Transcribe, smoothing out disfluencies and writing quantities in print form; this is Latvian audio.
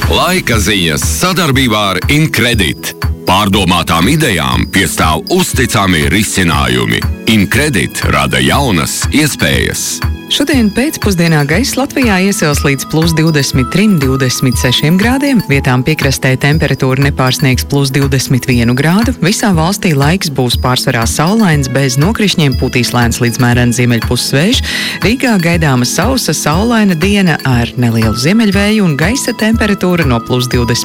Laika ziņas sadarbībā ar Incredit. Pārdomātām idejām piestāv uzticami risinājumi. Incredit rada jaunas iespējas. Šodien pēcpusdienā gaiss Latvijā iesils līdz +23–26 grādiem. Vietām piekrastē temperatūra nepārsniegs +21 grādu. Visā valstī laiks būs pārsvarā saulains, bez nokrišņiem, pūtīs lēns līdz mērens ziemeļpuses vējš. Rīgā gaidāma sausa, saulaina diena ar nelielu ziemeļvēju un gaisa temperatūra no +20